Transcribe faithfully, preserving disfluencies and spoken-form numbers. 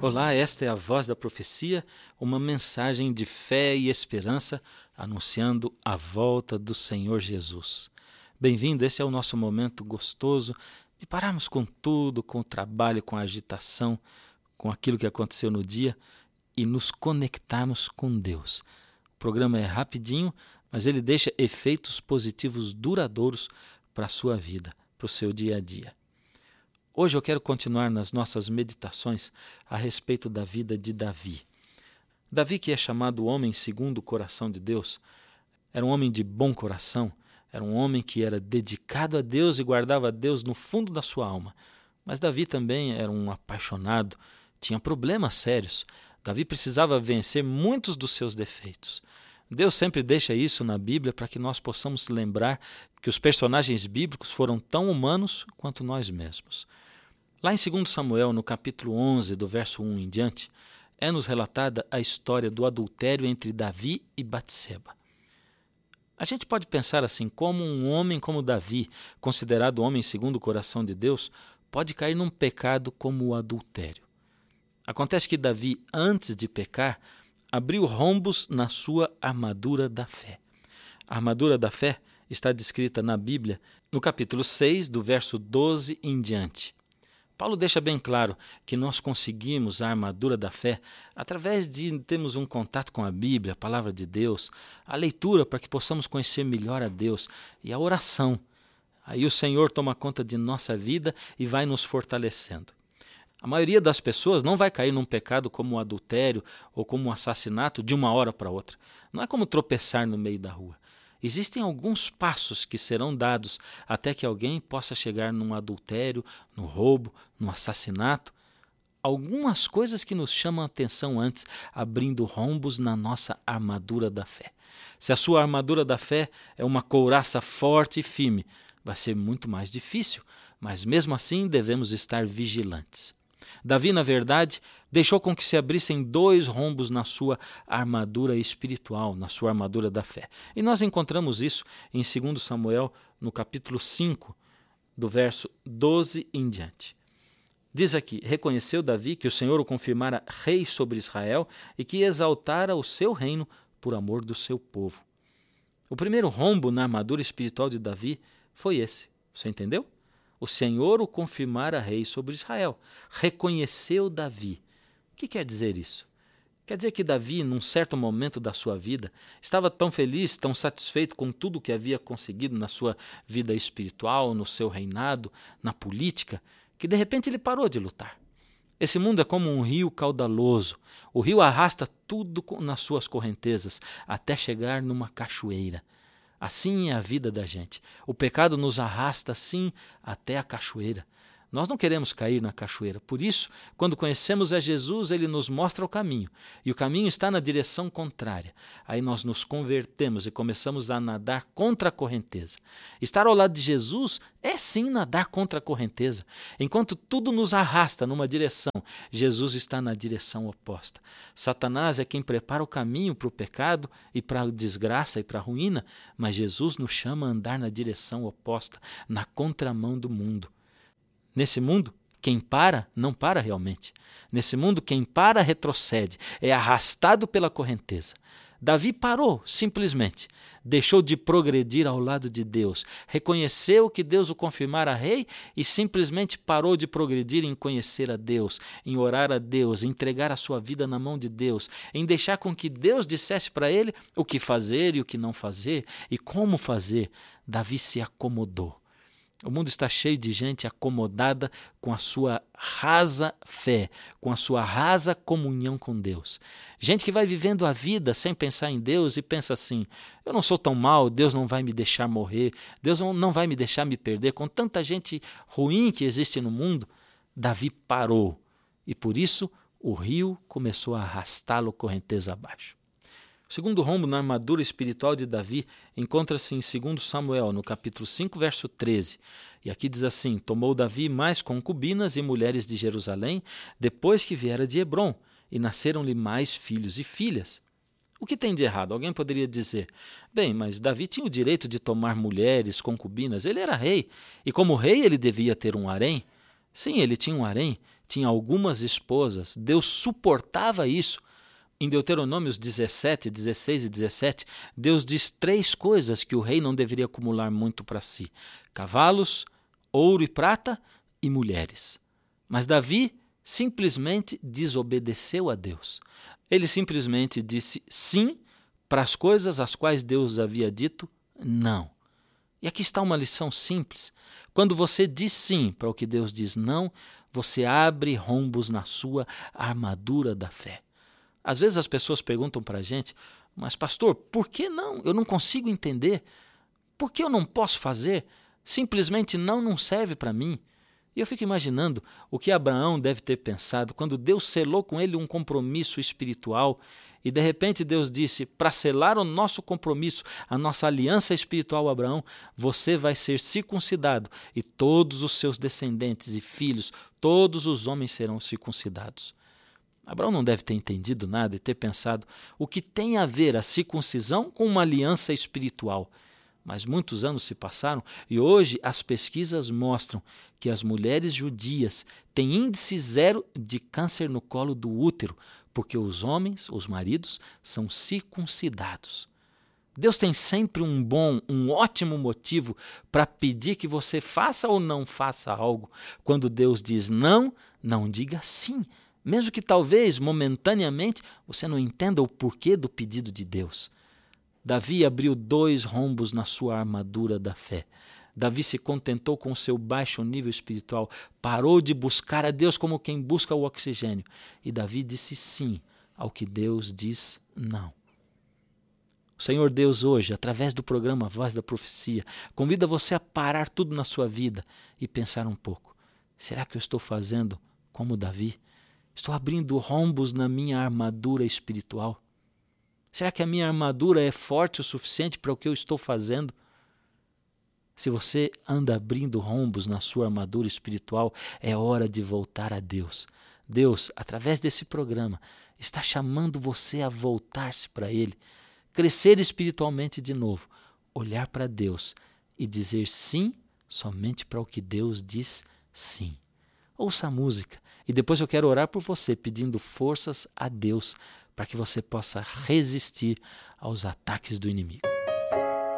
Olá, esta é a Voz da Profecia, uma mensagem de fé e esperança anunciando a volta do Senhor Jesus. Bem-vindo, esse é o nosso momento gostoso de pararmos com tudo, com o trabalho, com a agitação, com aquilo que aconteceu no dia e nos conectarmos com Deus. O programa é rapidinho, mas ele deixa efeitos positivos duradouros para a sua vida, para o seu dia a dia. Hoje eu quero continuar nas nossas meditações a respeito da vida de Davi. Davi, que é chamado o homem segundo o coração de Deus, era um homem de bom coração, era um homem que era dedicado a Deus e guardava Deus no fundo da sua alma. Mas Davi também era um apaixonado, tinha problemas sérios. Davi precisava vencer muitos dos seus defeitos. Deus sempre deixa isso na Bíblia para que nós possamos lembrar que os personagens bíblicos foram tão humanos quanto nós mesmos. Lá em segundo Samuel, no capítulo onze, do verso um em diante, é-nos relatada a história do adultério entre Davi e Batseba. A gente pode pensar assim, como um homem como Davi, considerado homem segundo o coração de Deus, pode cair num pecado como o adultério. Acontece que Davi, antes de pecar, abriu rombos na sua armadura da fé. A armadura da fé está descrita na Bíblia, no capítulo seis, do verso doze em diante. Paulo deixa bem claro que nós conseguimos a armadura da fé através de termos um contato com a Bíblia, a palavra de Deus, a leitura para que possamos conhecer melhor a Deus e a oração. Aí o Senhor toma conta de nossa vida e vai nos fortalecendo. A maioria das pessoas não vai cair num pecado como o adultério ou como o assassinato de uma hora para outra. Não é como tropeçar no meio da rua. Existem alguns passos que serão dados até que alguém possa chegar num adultério, no roubo, no assassinato. Algumas coisas que nos chamam a atenção antes, abrindo rombos na nossa armadura da fé. Se a sua armadura da fé é uma couraça forte e firme, vai ser muito mais difícil, mas mesmo assim devemos estar vigilantes. Davi, na verdade, deixou com que se abrissem dois rombos na sua armadura espiritual, na sua armadura da fé. E nós encontramos isso em segundo Samuel, no capítulo cinco, do verso doze em diante. Diz aqui, reconheceu Davi que o Senhor o confirmara rei sobre Israel e que exaltara o seu reino por amor do seu povo. O primeiro rombo na armadura espiritual de Davi foi esse. Você entendeu? O Senhor o confirmara rei sobre Israel. Reconheceu Davi. O que quer dizer isso? Quer dizer que Davi, num certo momento da sua vida, estava tão feliz, tão satisfeito com tudo que havia conseguido na sua vida espiritual, no seu reinado, na política, que de repente ele parou de lutar. Esse mundo é como um rio caudaloso. O rio arrasta tudo nas suas correntezas até chegar numa cachoeira. Assim é a vida da gente. O pecado nos arrasta assim até a cachoeira. Nós não queremos cair na cachoeira. Por isso, quando conhecemos a Jesus, ele nos mostra o caminho. E o caminho está na direção contrária. Aí nós nos convertemos e começamos a nadar contra a correnteza. Estar ao lado de Jesus é sim nadar contra a correnteza. Enquanto tudo nos arrasta numa direção, Jesus está na direção oposta. Satanás é quem prepara o caminho para o pecado e para a desgraça e para a ruína, mas Jesus nos chama a andar na direção oposta, na contramão do mundo. Nesse mundo, quem para, não para realmente. Nesse mundo, quem para, retrocede, é arrastado pela correnteza. Davi parou, simplesmente. Deixou de progredir ao lado de Deus. Reconheceu que Deus o confirmara rei e simplesmente parou de progredir em conhecer a Deus, em orar a Deus, em entregar a sua vida na mão de Deus, em deixar com que Deus dissesse para ele o que fazer e o que não fazer e como fazer. Davi se acomodou. O mundo está cheio de gente acomodada com a sua rasa fé, com a sua rasa comunhão com Deus. Gente que vai vivendo a vida sem pensar em Deus e pensa assim, eu não sou tão mal, Deus não vai me deixar morrer, Deus não vai me deixar me perder. Com tanta gente ruim que existe no mundo, Davi parou e por isso o rio começou a arrastá-lo correnteza abaixo. O segundo rombo na armadura espiritual de Davi encontra-se em segundo Samuel, no capítulo cinco, verso treze. E aqui diz assim, tomou Davi mais concubinas e mulheres de Jerusalém, depois que viera de Hebrom, e nasceram-lhe mais filhos e filhas. O que tem de errado? Alguém poderia dizer, bem, mas Davi tinha o direito de tomar mulheres, concubinas, ele era rei, e como rei ele devia ter um harém. Sim, ele tinha um harém, tinha algumas esposas, Deus suportava isso. Em Deuteronômios dezessete, dezesseis e dezessete, Deus diz três coisas que o rei não deveria acumular muito para si: cavalos, ouro e prata e mulheres. Mas Davi simplesmente desobedeceu a Deus. Ele simplesmente disse sim para as coisas às quais Deus havia dito não. E aqui está uma lição simples. Quando você diz sim para o que Deus diz não, você abre rombos na sua armadura da fé. Às vezes as pessoas perguntam para a gente: mas pastor, por que não? Eu não consigo entender. Por que eu não posso fazer? Simplesmente não, não serve para mim. E eu fico imaginando o que Abraão deve ter pensado quando Deus selou com ele um compromisso espiritual e de repente Deus disse: para selar o nosso compromisso, a nossa aliança espiritual, Abraão, você vai ser circuncidado e todos os seus descendentes e filhos, todos os homens serão circuncidados. Abraão não deve ter entendido nada e ter pensado o que tem a ver a circuncisão com uma aliança espiritual. Mas muitos anos se passaram e hoje as pesquisas mostram que as mulheres judias têm índice zero de câncer no colo do útero, porque os homens, os maridos, são circuncidados. Deus tem sempre um bom, um ótimo motivo para pedir que você faça ou não faça algo. Quando Deus diz não, não diga sim. Mesmo que talvez, momentaneamente, você não entenda o porquê do pedido de Deus. Davi abriu dois rombos na sua armadura da fé. Davi se contentou com o seu baixo nível espiritual, parou de buscar a Deus como quem busca o oxigênio. E Davi disse sim ao que Deus diz não. O Senhor Deus hoje, através do programa Voz da Profecia, convida você a parar tudo na sua vida e pensar um pouco. Será que eu estou fazendo como Davi? Estou abrindo rombos na minha armadura espiritual? Será que a minha armadura é forte o suficiente para o que eu estou fazendo? Se você anda abrindo rombos na sua armadura espiritual, é hora de voltar a Deus. Deus, através desse programa, está chamando você a voltar-se para Ele, crescer espiritualmente de novo, olhar para Deus e dizer sim somente para o que Deus diz sim. Ouça a música e depois eu quero orar por você, pedindo forças a Deus para que você possa resistir aos ataques do inimigo.